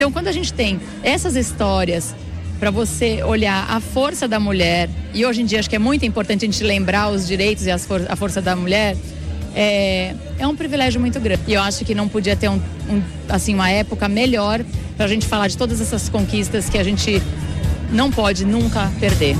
Então, quando a gente tem essas histórias para você olhar a força da mulher, e hoje em dia acho que é muito importante a gente lembrar os direitos e a força da mulher, é um privilégio muito grande. E eu acho que não podia ter uma época melhor para a gente falar de todas essas conquistas que a gente não pode nunca perder.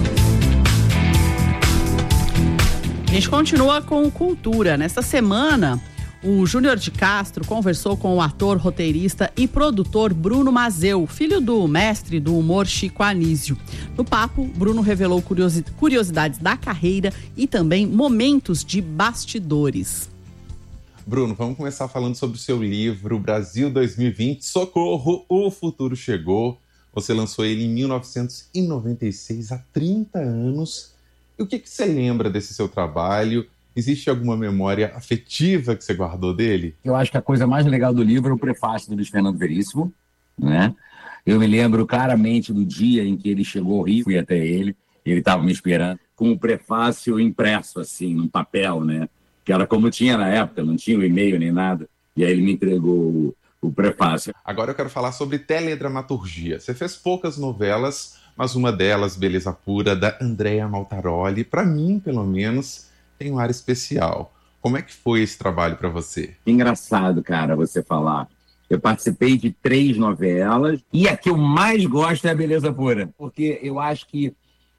A gente continua com cultura. Nesta semana, o Júnior de Castro conversou com o ator, roteirista e produtor Bruno Mazzeo, filho do mestre do humor Chico Anísio. No papo, Bruno revelou curiosidades da carreira e também momentos de bastidores. Bruno, vamos começar falando sobre o seu livro Brasil 2020, Socorro, o futuro chegou. Você lançou ele em 1996, há 30 anos. E o que você lembra desse seu trabalho? Existe alguma memória afetiva que você guardou dele? Eu acho que a coisa mais legal do livro é o prefácio do Luiz Fernando Veríssimo, né? Eu me lembro claramente do dia em que ele chegou ao Rio, fui até ele estava me esperando, com o prefácio impresso, assim, num papel, né? Que era como tinha na época, não tinha o e-mail nem nada. E aí ele me entregou o prefácio. Agora eu quero falar sobre teledramaturgia. Você fez poucas novelas, mas uma delas, Beleza Pura, da Andréa Maltaroli, para mim, pelo menos, tem um ar especial. Como é que foi esse trabalho para você? Engraçado, cara, você falar. Eu participei de 3 novelas e a que eu mais gosto é a Beleza Pura. Porque eu acho que,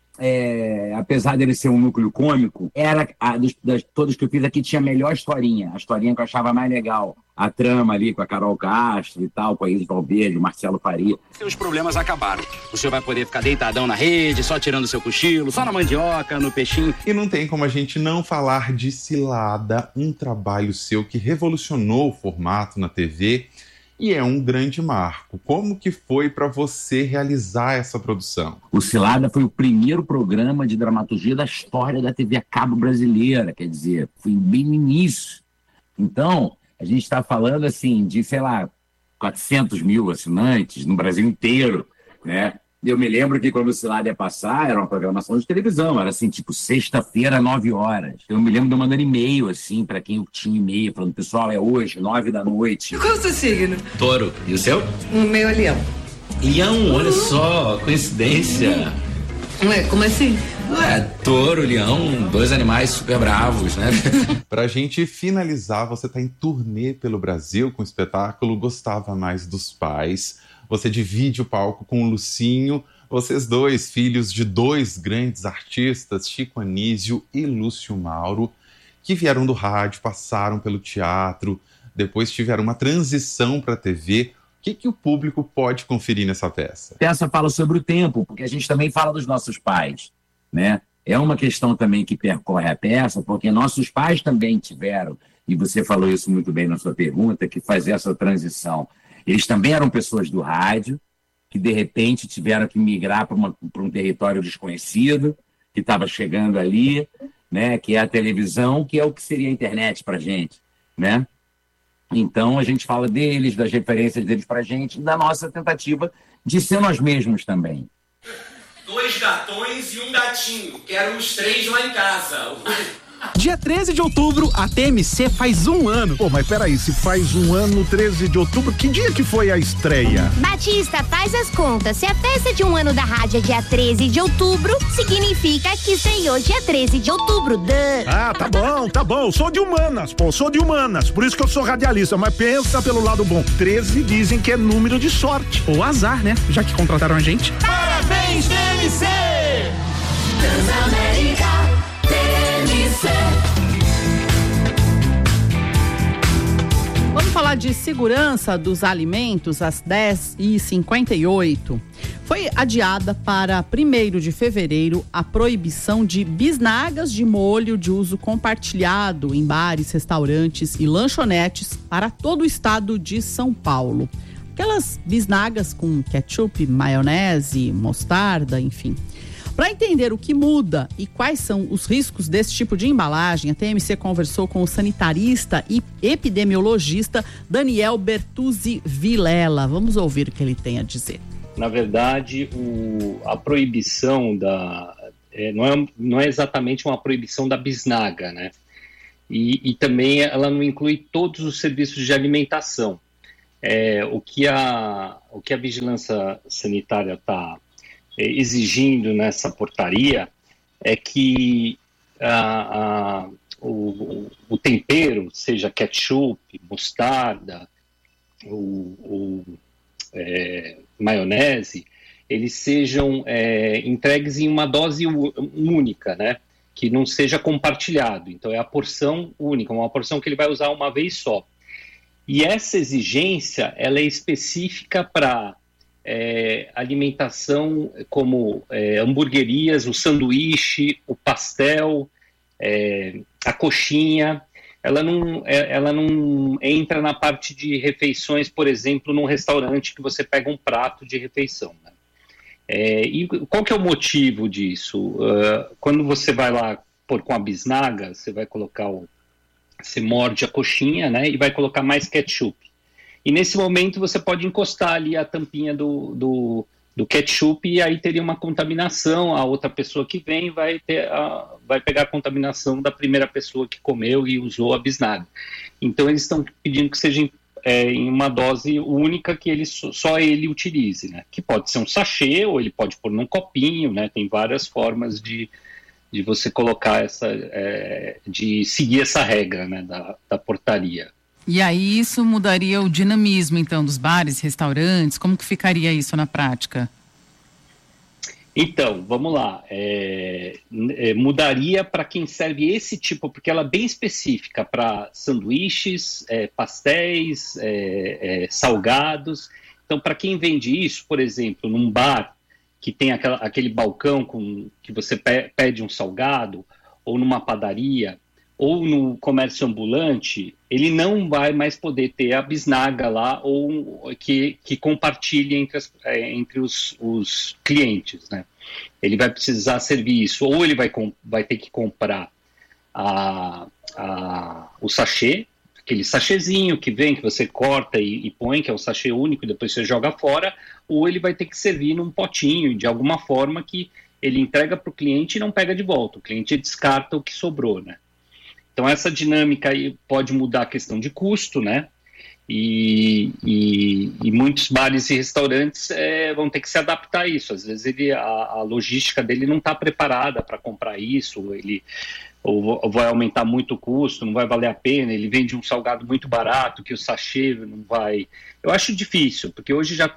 apesar dele ser um núcleo cômico, era das todas que eu fiz aqui tinha a melhor historinha. A historinha que eu achava mais legal. A trama ali com a Carol Castro e tal, com a Isis Valverde, o Marcelo Faria. Seus problemas acabaram. O senhor vai poder ficar deitadão na rede, só tirando seu cochilo, só na mandioca, no peixinho. E não tem como a gente não falar de Cilada, um trabalho seu que revolucionou o formato na TV e é um grande marco. Como que foi para você realizar essa produção? O Cilada foi o primeiro programa de dramaturgia da história da TV a cabo brasileira, quer dizer, foi bem no início. Então, a gente está falando, assim, de, 400 mil assinantes no Brasil inteiro, né? Eu me lembro que quando o Cilada ia passar, era uma programação de televisão, era assim, tipo, sexta-feira, 9 horas. Eu me lembro de eu mandando e-mail, assim, para quem eu tinha e-mail, falando, pessoal, é hoje, 9 da noite. Qual é o seu signo? Touro. E o seu? O meu é Leão. Leão, olha só, coincidência. Ué, como assim? Touro, leão, 2 animais super bravos, né? Pra gente finalizar, você tá em turnê pelo Brasil com o espetáculo Gostava Mais dos Pais. Você divide o palco com o Lucinho, vocês dois, filhos de 2 grandes artistas, Chico Anísio e Lúcio Mauro, que vieram do rádio, passaram pelo teatro, depois tiveram uma transição para a TV. O que o público pode conferir nessa peça? A peça fala sobre o tempo, porque a gente também fala dos nossos pais, né? É uma questão também que percorre a peça, porque nossos pais também tiveram, e você falou isso muito bem na sua pergunta, que fazer essa transição. Eles também eram pessoas do rádio, que de repente tiveram que migrar para um território desconhecido, que estava chegando ali, né? Que é a televisão, que é o que seria a internet para a gente, né? Então a gente fala deles, das referências deles para a gente, e da nossa tentativa de ser nós mesmos também. 2 gatões e um gatinho. Quero os 3 lá em casa. Dia 13 de outubro, a TMC faz 1 ano. Pô, mas peraí, se faz 1 ano, 13 de outubro, que dia que foi a estreia? Batista, faz as contas. Se a festa de 1 ano da rádio é dia 13 de outubro, significa que estreou dia 13 de outubro. Ah, tá bom. Sou de humanas, Por isso que eu sou radialista, mas pensa pelo lado bom. 13 dizem que é número de sorte. Ou azar, né? Já que contrataram a gente. Parabéns, TMC! Transamérica. Vamos falar de segurança dos alimentos às 10h58. Foi adiada para 1º de fevereiro a proibição de bisnagas de molho de uso compartilhado em bares, restaurantes e lanchonetes para todo o estado de São Paulo. Aquelas bisnagas com ketchup, maionese, mostarda, enfim. Para entender o que muda e quais são os riscos desse tipo de embalagem, a TMC conversou com o sanitarista e epidemiologista Daniel Bertuzzi Vilela. Vamos ouvir o que ele tem a dizer. Na verdade, a proibição não é exatamente uma proibição da bisnaga, né? E também ela não inclui todos os serviços de alimentação. o que a vigilância sanitária está exigindo nessa portaria é que o tempero, seja ketchup, mostarda ou maionese, eles sejam entregues em uma dose única, né? Que não seja compartilhado. Então é a porção única, uma porção que ele vai usar uma vez só. E essa exigência, ela é específica para alimentação como hamburguerias, o sanduíche, o pastel, a coxinha. Ela não entra na parte de refeições, por exemplo, num restaurante que você pega um prato de refeição, né? E qual que é o motivo disso? Quando você vai lá pôr com a bisnaga, você vai colocar você morde a coxinha, né, e vai colocar mais ketchup. E nesse momento você pode encostar ali a tampinha do ketchup e aí teria uma contaminação. A outra pessoa que vem vai pegar a contaminação da primeira pessoa que comeu e usou a bisnaga. Então eles estão pedindo que seja em uma dose única, que só ele utilize, né? Que pode ser um sachê ou ele pode pôr num copinho, né? Tem várias formas de você colocar de seguir essa regra, né? Da portaria. E aí isso mudaria o dinamismo, então, dos bares, restaurantes? Como que ficaria isso na prática? Então, vamos lá. Mudaria para quem serve esse tipo, porque ela é bem específica para sanduíches, pastéis, salgados. Então, para quem vende isso, por exemplo, num bar que tem aquele balcão que você pede um salgado, ou numa padaria, ou no comércio ambulante, ele não vai mais poder ter a bisnaga lá, ou que compartilhe entre os clientes, né? Ele vai precisar servir isso, ou ele vai ter que comprar o sachê, aquele sachêzinho que vem, que você corta e põe, que é o sachê único, e depois você joga fora, ou ele vai ter que servir num potinho, de alguma forma que ele entrega para o cliente e não pega de volta. O cliente descarta o que sobrou, né? Então, essa dinâmica aí pode mudar a questão de custo, né? E muitos bares e restaurantes vão ter que se adaptar a isso. Às vezes a logística dele não está preparada para comprar isso, ou vai aumentar muito o custo, não vai valer a pena, ele vende um salgado muito barato, que o sachê não vai... Eu acho difícil, porque hoje já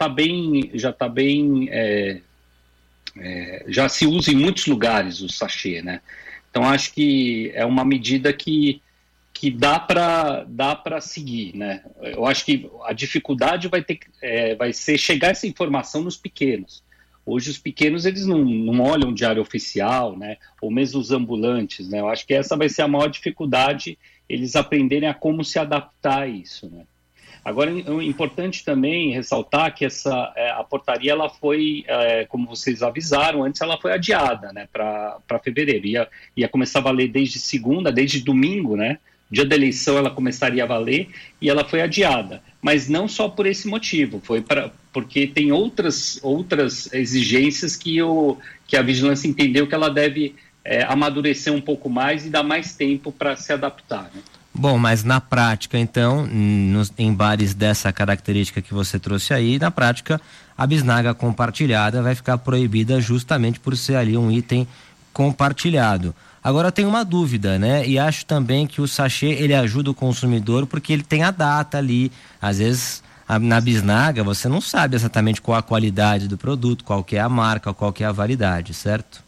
se usa em muitos lugares o sachê, né? Então, acho que é uma medida que dá para seguir, né? Eu acho que a dificuldade vai ser chegar essa informação nos pequenos. Hoje, os pequenos, eles não olham o diário oficial, né? Ou mesmo os ambulantes, né? Eu acho que essa vai ser a maior dificuldade, eles aprenderem a como se adaptar a isso, né? Agora, é importante também ressaltar que a portaria, ela foi, como vocês avisaram, antes ela foi adiada, né, para fevereiro. Ia começar a valer desde domingo, né? Dia da eleição ela começaria a valer e ela foi adiada. Mas não só por esse motivo, porque tem outras exigências que a vigilância entendeu que ela deve amadurecer um pouco mais e dar mais tempo para se adaptar, né? Bom, mas na prática, então, em bares dessa característica que você trouxe aí, na prática, a bisnaga compartilhada vai ficar proibida justamente por ser ali um item compartilhado. Agora, tem uma dúvida, né? E acho também que o sachê, ele ajuda o consumidor porque ele tem a data ali. Às vezes, na bisnaga, você não sabe exatamente qual a qualidade do produto, qual que é a marca, qual que é a validade, certo?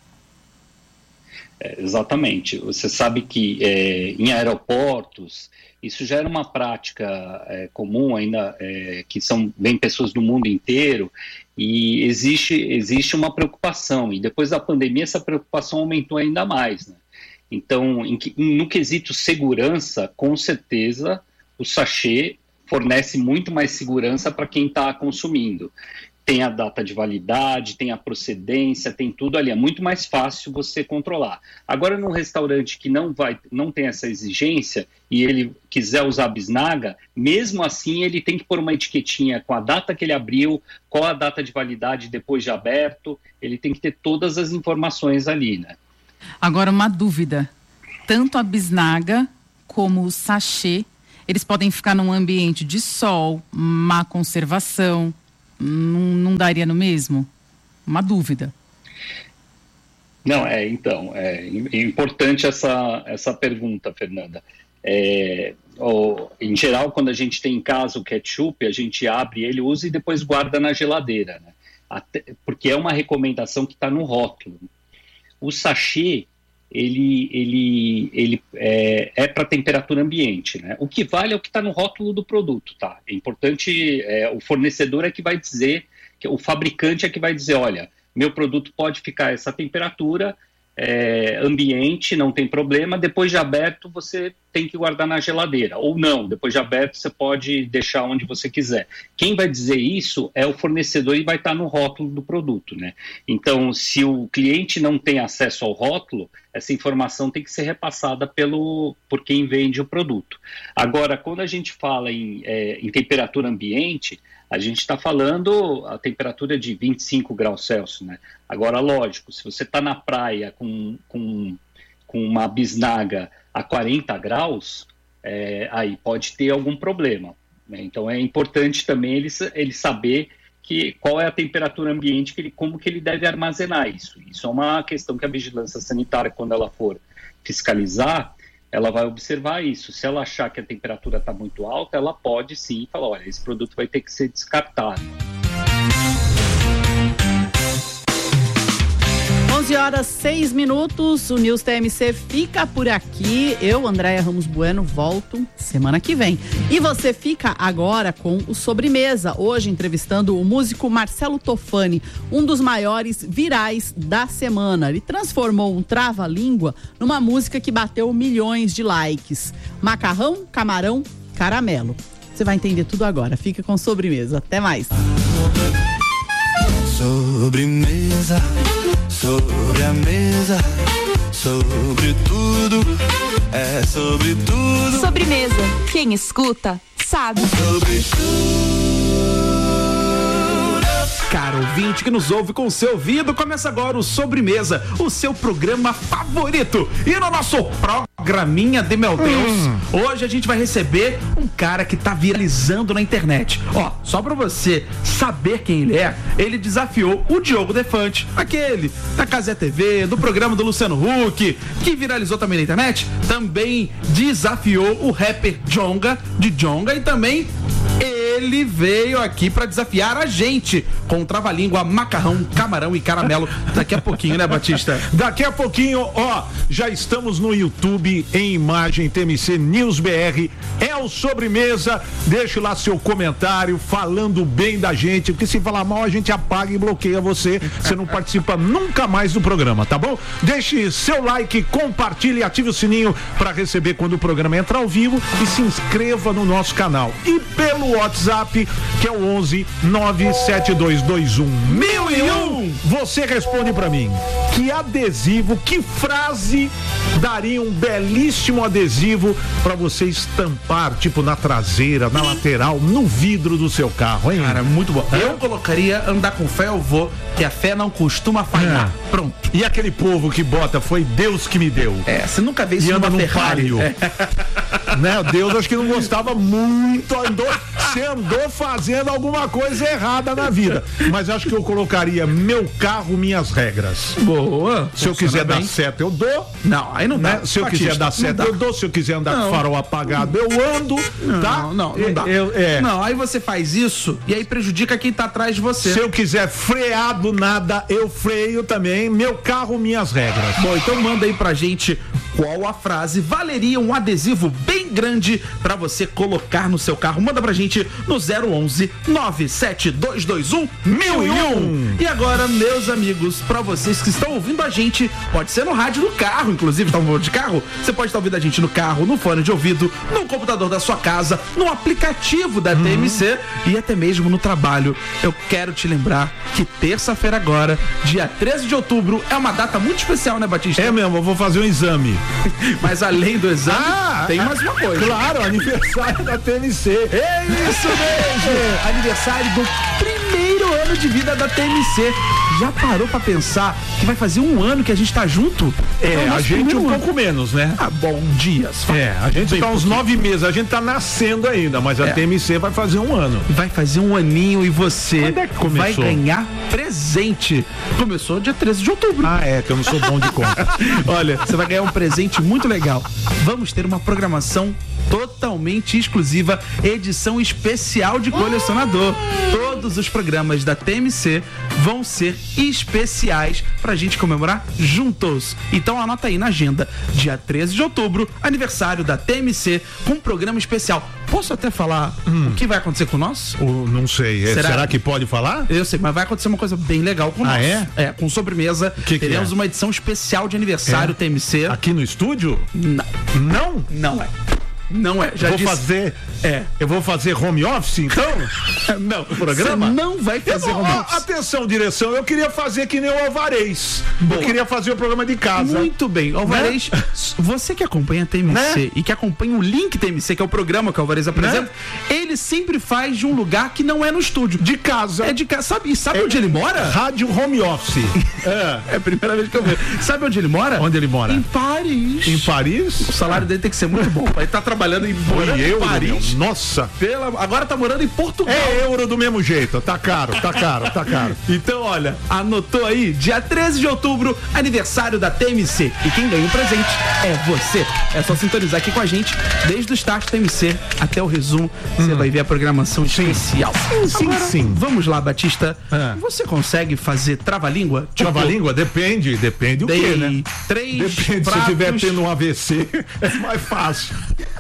Exatamente. Você sabe que em aeroportos isso já era uma prática comum ainda, que vem pessoas do mundo inteiro, e existe uma preocupação, e depois da pandemia essa preocupação aumentou ainda mais, né? Então, no quesito segurança, com certeza o sachê fornece muito mais segurança para quem está consumindo. Tem a data de validade, tem a procedência, tem tudo ali. É muito mais fácil você controlar. Agora, num restaurante que não tem essa exigência e ele quiser usar a bisnaga, mesmo assim ele tem que pôr uma etiquetinha com a data que ele abriu, qual a data de validade depois de aberto. Ele tem que ter todas as informações ali, né? Agora, uma dúvida. Tanto a bisnaga como o sachê, eles podem ficar num ambiente de sol, má conservação, não daria no mesmo? Uma dúvida. Não, então, é importante essa pergunta, Fernanda. Em geral, quando a gente tem em casa o ketchup, a gente abre ele, usa e depois guarda na geladeira, né? Porque é uma recomendação que está no rótulo. O sachê, ele é para temperatura ambiente, né? O que vale é o que está no rótulo do produto, tá? É importante, o fornecedor é que vai dizer, o fabricante é que vai dizer, olha, meu produto pode ficar essa temperatura ambiente, não tem problema, depois de aberto você tem que guardar na geladeira, ou não, depois de aberto você pode deixar onde você quiser. Quem vai dizer isso é o fornecedor e vai estar no rótulo do produto, né? Então, se o cliente não tem acesso ao rótulo, essa informação tem que ser repassada por quem vende o produto. Agora, quando a gente fala em temperatura ambiente, a gente está falando a temperatura de 25 graus Celsius, né? Agora, lógico, se você está na praia com uma bisnaga a 40 graus, aí pode ter algum problema, né? Então, é importante também ele saber qual é a temperatura ambiente, como que ele deve armazenar isso. Isso é uma questão que a vigilância sanitária, quando ela for fiscalizar, ela vai observar isso. Se ela achar que a temperatura está muito alta, ela pode sim falar, olha, esse produto vai ter que ser descartado. 11h06, o News TMC fica por aqui. Eu, Andréia Ramos Bueno, volto semana que vem. E você fica agora com o Sobremesa, hoje entrevistando o músico Marcelo Tofani, um dos maiores virais da semana. Ele transformou um trava-língua numa música que bateu milhões de likes. Macarrão, camarão, caramelo. Você vai entender tudo agora. Fica com Sobremesa. Até mais. Sobremesa, sobre a mesa, sobre tudo, sobre tudo. Sobremesa, quem escuta, sabe. Sobre tudo. Caro ouvinte que nos ouve com o seu ouvido, começa agora o Sobremesa, o seu programa favorito. E no nosso programinha de meu Deus, hoje a gente vai receber um cara que tá viralizando na internet. Ó, só pra você saber quem ele desafiou o Diogo Defante, aquele da Cazé TV, do programa do Luciano Huck, que viralizou também na internet. Também desafiou o rapper Djonga, de Djonga, e também ele veio aqui pra desafiar a gente com trava-língua, macarrão, camarão e caramelo. Daqui a pouquinho, né, Batista? Daqui a pouquinho, ó, já estamos no YouTube em imagem TMC News BR. É o Sobremesa. Deixe lá seu comentário falando bem da gente, porque se falar mal a gente apaga e bloqueia você. Você não participa nunca mais do programa, tá bom? Deixe seu like, compartilhe e ative o sininho para receber quando o programa entrar ao vivo e se inscreva no nosso canal. E pelo WhatsApp, que é o 11 97221 1001, você responde pra mim que adesivo, que frase daria um belíssimo adesivo pra você estampar, tipo na traseira, na lateral, no vidro do seu carro, hein? Cara, muito bom. Eu colocaria andar com fé eu vou, que a fé não costuma falhar. Pronto. E aquele povo que bota, foi Deus que me deu. Você nunca vê isso e anda numa num páreo. Né? Deus acho que não gostava muito, você andou fazendo alguma coisa errada na vida. Mas acho que eu colocaria meu carro, minhas regras. Boa. Se eu quiser dar seta, eu dou. Não, aí não dá. Né? Se eu quiser dar seta, eu dou. Se eu quiser andar com farol apagado, eu ando. Tá? Não dá. Não, aí você faz isso e aí prejudica quem tá atrás de você. Se eu quiser frear do nada, eu freio também. Meu carro, minhas regras. Bom, então manda aí pra gente qual a frase valeria um adesivo bem grande pra você colocar no seu carro. Manda pra gente no 011 97221 1001. E agora, meus amigos, pra vocês que estão ouvindo a gente, pode ser no rádio do carro, inclusive, tá falando de carro? Você pode estar ouvindo a gente no carro, no fone de ouvido, no computador da sua casa, no aplicativo da TMC e até mesmo no trabalho. Eu quero te lembrar que terça-feira agora, dia 13 de outubro, é uma data muito especial, né, Batista? É mesmo, eu vou fazer um exame. Mas além do exame, tem mais uma coisa. Claro, aniversário da TMC. É isso mesmo! Aniversário do primeiro primeiro ano de vida da TMC. Já parou pra pensar que vai fazer um ano que a gente tá junto? A gente um pouco menos, né? Ah, bom, dias. A gente tá uns 9 meses, a gente tá nascendo ainda, mas a TMC vai fazer um ano. Vai fazer um aninho e você Quando é que começou? vai ganhar presente. Começou dia 13 de outubro. Que eu não sou bom de conta. Olha, você vai ganhar um presente muito legal. Vamos ter uma programação totalmente exclusiva, edição especial de colecionador. Todos os programas da TMC vão ser especiais pra gente comemorar juntos. Então anota aí na agenda, dia 13 de outubro, aniversário da TMC, com um programa especial. Posso até falar o que vai acontecer com o nosso? Não sei. Será que pode falar? Eu sei, mas vai acontecer uma coisa bem legal com o nosso. Com sobremesa. Teremos uma edição especial de aniversário TMC. Aqui no estúdio? Não. Não? Não é. Não é. Já vou disse... fazer. Eu vou fazer home office, então? Não. O programa? Você não vai fazer home office. Atenção, direção. Eu queria fazer que nem o Alvarez. Eu queria fazer o programa de casa. Muito bem. Alvarez, você que acompanha a TMC e que acompanha o Link TMC, que é o programa que o Alvarez apresenta, ele sempre faz de um lugar que não é no estúdio. De casa. É de casa. Sabe onde ele mora? Rádio home office. É a primeira vez que eu vejo. Sabe onde ele mora? Onde ele mora? Em Paris. Em Paris? O salário dele tem que ser muito bom. Ele tá trabalhando em Paris. Nossa. Agora tá morando em Portugal. É euro do mesmo jeito. Tá caro. Então, olha, anotou aí? Dia 13 de outubro, aniversário da TMC. E quem ganha o presente é você. É só sintonizar aqui com a gente, desde o start TMC até o resumo. Você vai ver a programação especial. Sim. Vamos lá, Batista. Você consegue fazer trava-língua? Trava-língua? Depende o quê, né? Depende, se eu estiver tendo um AVC, é mais fácil.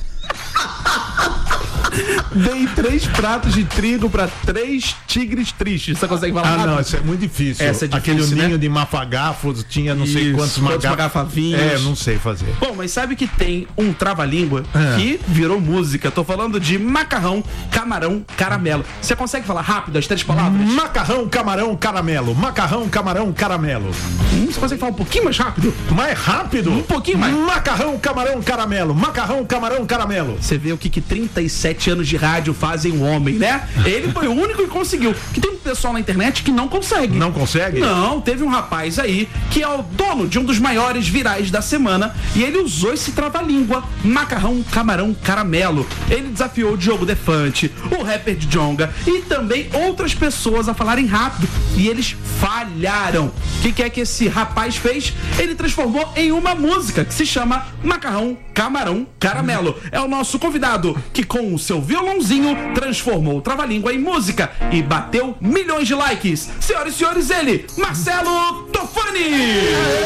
Dei 3 pratos de trigo pra 3 tigres tristes. Você consegue falar? Não, isso é muito difícil. Essa é difícil, Aquele ninho né? de mafagafos tinha não sei quantos magafavinhos. Não sei fazer. Bom, mas sabe que tem um trava-língua que virou música. Tô falando de macarrão, camarão, caramelo. Você consegue falar rápido as 3 palavras? Macarrão, camarão, caramelo. Macarrão, camarão, caramelo. Você consegue falar um pouquinho mais rápido? Mais rápido? Um pouquinho mais. Macarrão, camarão, caramelo. Macarrão, camarão, caramelo. Você vê o que 37 anos de rádio fazem um homem, né? Ele foi o único que conseguiu. Que tem um pessoal na internet que não consegue. Não consegue? Não, teve um rapaz aí que é o dono de um dos maiores virais da semana e ele usou esse trava-língua, macarrão, camarão, caramelo. Ele desafiou o Diogo Defante, o rapper Djonga e também outras pessoas a falarem rápido e eles falharam. O que é que esse rapaz fez? Ele transformou em uma música que se chama Macarrão, Camarão, Caramelo. É o nosso convidado que com o seu violãozinho transformou o trava-língua em música e bateu milhões de likes. Senhoras e senhores, ele, Marcelo Tofani!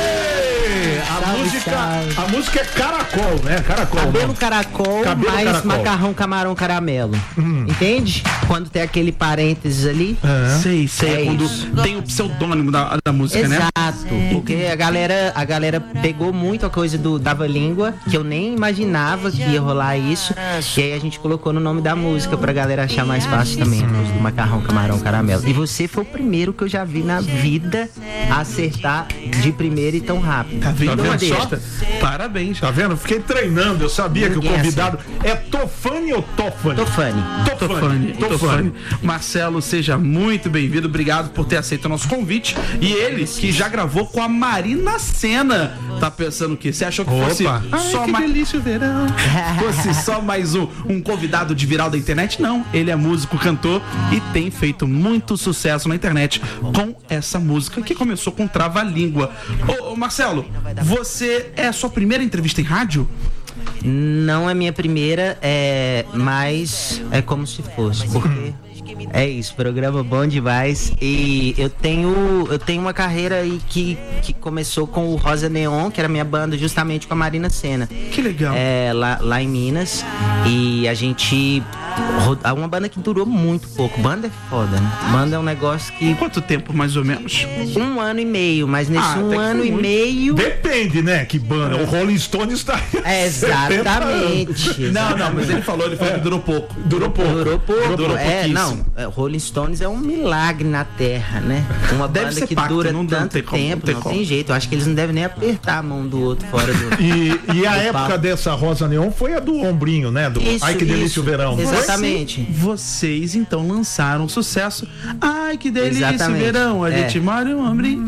A música é Caracol, né? Caracol. Cabelo caracol, mais caracol. macarrão, camarão, caramelo. Entende? Quando tem aquele parênteses ali. Sei. É Quando isso. tem o pseudônimo da música, né? Exato, porque a galera pegou muito a coisa do Dava-língua, que eu nem imaginava que ia rolar isso, e aí a gente colocou no nome da música pra galera achar mais fácil também, a coisa do macarrão, camarão, caramelo. E você foi o primeiro que eu já vi na vida acertar de primeira e tão rápido. Tá vendo só? Parabéns. Tá vendo? Fiquei treinando, eu sabia que o Ninguém convidado é Tofani ou Tofani? Tofani. Marcelo, seja muito bem-vindo. Obrigado por ter aceito o nosso convite. E ele, que já gravou com a Marina Sena. Tá pensando o quê? Você achou que fosse só mais... delícia o verão. Fosse só mais um convidado de viral da internet? Não. Ele é músico, cantor e tem feito muito sucesso na internet com essa música que começou com Trava-língua. Ô, Marcelo, você é a sua primeira entrevista em rádio? Não é minha primeira, mas é como se fosse, porque é isso, programa bom demais. E eu tenho uma carreira aí que começou com o Rosa Neon, que era minha banda justamente com a Marina Sena. Que legal. Lá em Minas. E a gente... uma banda que durou muito pouco. Banda é foda, né? Banda é um negócio que... Quanto tempo, mais ou menos? 1 ano e meio, mas nesse ano e meio... Depende, né? Que banda. O Rolling Stones tá... Exatamente. Não, mas ele falou que durou pouco. Durou pouco. Durou Não, Rolling Stones é um milagre na Terra, né? Uma Deve banda ser que pacto, dura não tanto tem como, tempo, não tem tem jeito. Eu acho que eles não devem nem apertar a mão do outro fora do... E a do época palco. dessa Rosa Neon foi a do ombrinho, né? Do Isso, Ai que delícia isso. o verão. Exatamente. Vocês então lançaram sucesso. Ai, que delícia o Exatamente. verão. A É. gente mora em um ombrinho.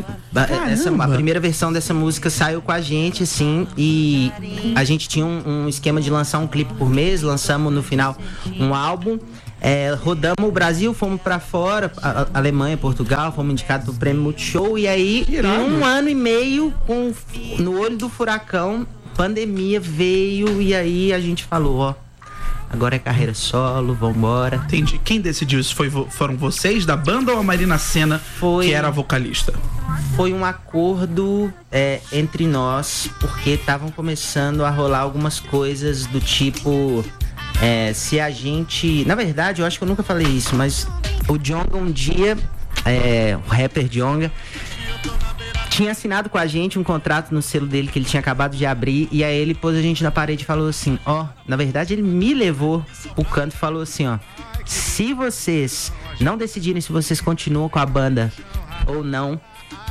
A primeira versão dessa música saiu com a gente, assim, e a gente tinha um esquema de lançar um clipe por mês, lançamos no final um álbum, rodamos o Brasil, fomos pra fora, Alemanha, Portugal, fomos indicados pro Prêmio Multishow, e aí, em 1 ano e meio, no olho do furacão, pandemia veio, e aí a gente falou, ó, agora é carreira solo, vambora. Entendi. Quem decidiu isso? Foram vocês da banda ou a Marina Sena, que era a vocalista? Foi um acordo entre nós, porque estavam começando a rolar algumas coisas do tipo... se a gente... Na verdade, eu acho que eu nunca falei isso, mas o Djonga um dia, o rapper Djonga, tinha assinado com a gente um contrato no selo dele que ele tinha acabado de abrir, e aí ele pôs a gente na parede e falou assim, na verdade ele me levou pro canto e falou assim, se vocês não decidirem se vocês continuam com a banda ou não,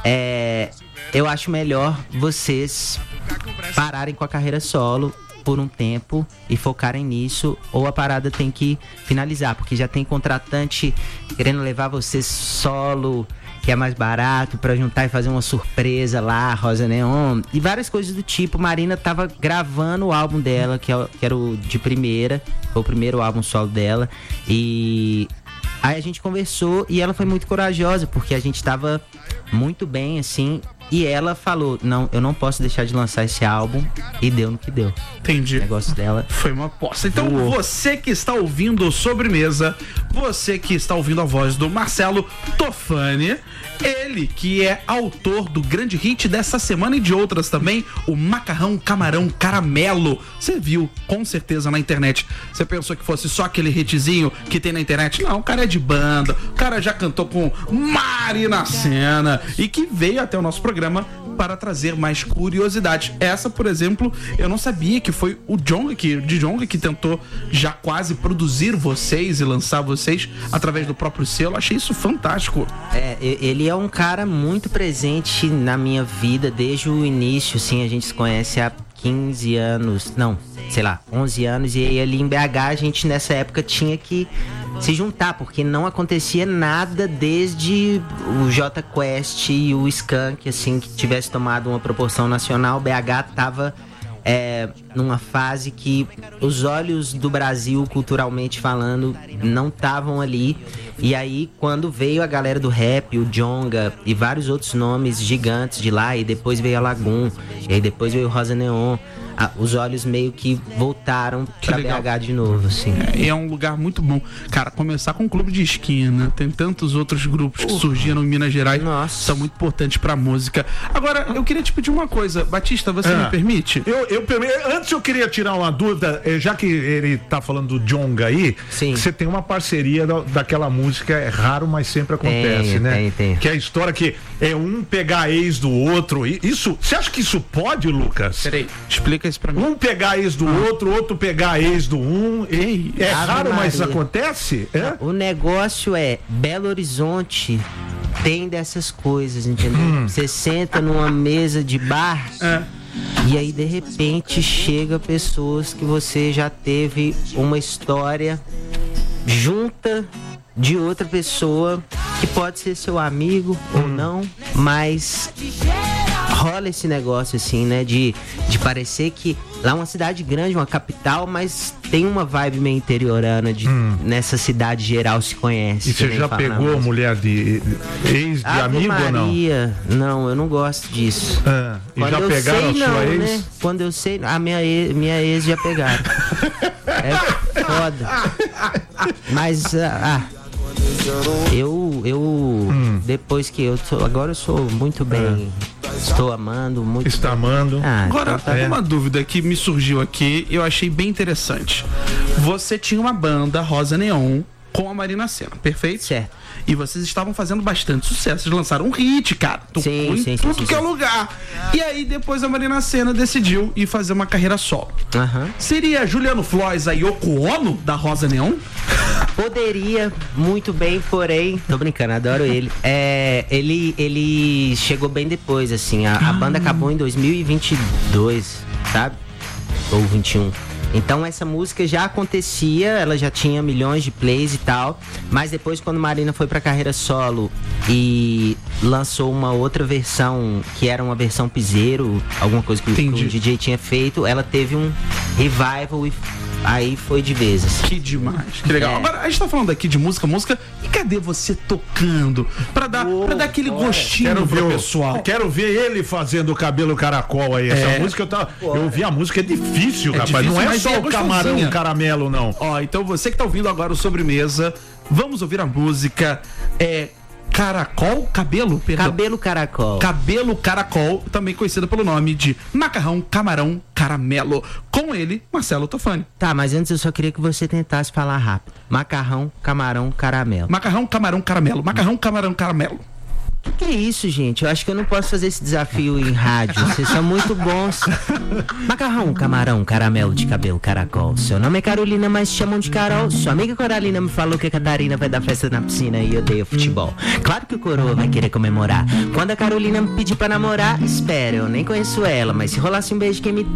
eu acho melhor vocês pararem com a carreira solo por um tempo e focarem nisso, ou a parada tem que finalizar, porque já tem contratante querendo levar vocês solo, que é mais barato, pra juntar e fazer uma surpresa lá, Rosa Neon, e várias coisas do tipo. Marina tava gravando o álbum dela, que era o de primeira, foi o primeiro álbum solo dela, e aí a gente conversou e ela foi muito corajosa, porque a gente tava muito bem, assim, e ela falou, não, eu não posso deixar de lançar esse álbum, e deu no que deu. Entendi. O negócio dela foi uma aposta. Então, você que está ouvindo Sobremesa, você que está ouvindo a voz do Marcelo Tofani, ele que é autor do grande hit dessa semana e de outras também, o Macarrão Camarão Caramelo. Você viu, com certeza, na internet. Você pensou que fosse só aquele hitzinho que tem na internet? Não, o cara é de banda, o cara já cantou com Marina Sena e que veio até o nosso programa para trazer mais curiosidades. Essa, por exemplo, eu não sabia que foi o Djonga que tentou já quase produzir vocês e lançar vocês através do próprio selo. Achei isso fantástico. Ele é um cara muito presente na minha vida desde o início, assim, a gente se conhece há 15 anos, não, sei lá, 11 anos, e aí ali em BH a gente nessa época tinha que se juntar, porque não acontecia nada desde o Jota Quest e o Skank, assim, que tivesse tomado uma proporção nacional. BH tava numa fase que os olhos do Brasil, culturalmente falando, não estavam ali. E aí, quando veio a galera do rap, o Djonga e vários outros nomes gigantes de lá, e depois veio a Lagoon, e aí depois veio o Rosa Neon, os olhos meio que voltaram pra BH de novo, assim. É um lugar muito bom. Cara, começar com o Clube de Esquina, tem tantos outros grupos que surgiram em Minas Gerais, são muito importantes pra música. Agora, eu queria te pedir uma coisa. Batista, você me permite? Antes eu queria tirar uma dúvida, já que ele tá falando do Djonga aí, você tem uma parceria daquela música, é raro, mas sempre acontece, né? Tem. Que é a história que é um pegar a ex do outro. Isso, você acha que isso pode, Lucas? Peraí, explica isso pra mim. Um pegar a ex do outro pegar a ex do um. É raro, mas isso acontece? O negócio é Belo Horizonte tem dessas coisas, entendeu? Você senta numa mesa de bar e aí de repente chega pessoas que você já teve uma história junta de outra pessoa que pode ser seu amigo ou não, mas rola esse negócio assim, né, de parecer que lá é uma cidade grande, uma capital, mas tem uma vibe meio interiorana nessa cidade geral se conhece. E você já pegou mulher de ex de amigo ou não? Não, eu não gosto disso. E já pegaram a sua ex? Né? Quando eu sei, a minha ex já pegaram. É foda. Mas depois que agora eu sou muito bem, estou amando muito. Está amando. Agora, uma dúvida que me surgiu aqui, eu achei bem interessante. Você tinha uma banda, Rosa Neon, com a Marina Sena, perfeito? Certo. E vocês estavam fazendo bastante sucesso. Vocês lançaram um hit, cara. Em tudo que é lugar. E aí, depois a Marina Sena decidiu ir fazer uma carreira solo. Seria Juliano Floys a Yoko Ono da Rosa Neon? Poderia muito bem, porém, tô brincando, adoro ele. Ele chegou bem depois, assim. A banda acabou em 2022, sabe? Ou 21. Então essa música já acontecia, ela já tinha milhões de plays e tal, mas depois quando Marina foi pra carreira solo e lançou uma outra versão, que era uma versão piseiro, alguma coisa que o DJ tinha feito, ela teve um revival e aí foi de vez, assim. Que demais, que legal. Agora, a gente tá falando aqui de música, e cadê você tocando? Pra dar aquele gostinho pro pessoal. Quero ver ele fazendo o cabelo caracol aí. Essa música, eu ouvi a música, é difícil, rapaz. Difícil, não é só o camarão caramelo, não. Ó, então você que tá ouvindo agora o Sobremesa, vamos ouvir a música Caracol? Cabelo? Perdão. Cabelo caracol. Cabelo caracol, também conhecido pelo nome de Macarrão, Camarão, Caramelo. Com ele, Marcelo Tofani. Tá, mas antes eu só queria que você tentasse falar rápido. Macarrão, camarão, caramelo. Macarrão, camarão, caramelo. Macarrão, camarão, caramelo. Que é isso, gente? Eu acho que eu não posso fazer esse desafio em rádio. Vocês são muito bons. Macarrão, camarão, caramelo de cabelo caracol. Seu nome é Carolina, mas chamam de Carol. Sua amiga Coralina me falou que a Catarina vai dar festa na piscina e odeia futebol. Claro que o coroa vai querer comemorar. Quando a Carolina me pedir pra namorar, espera, eu nem conheço ela, mas se rolasse um beijo quem me